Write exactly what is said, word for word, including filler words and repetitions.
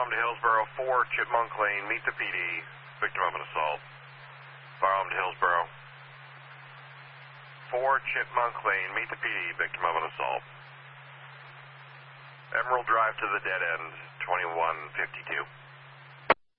Firearm to Hillsborough, four Chipmunk Lane, meet the P D, victim of an assault. Firearm to Hillsborough, four Chipmunk Lane, meet the P D, victim of an assault. Emerald Drive to the dead end, twenty-one fifty-two.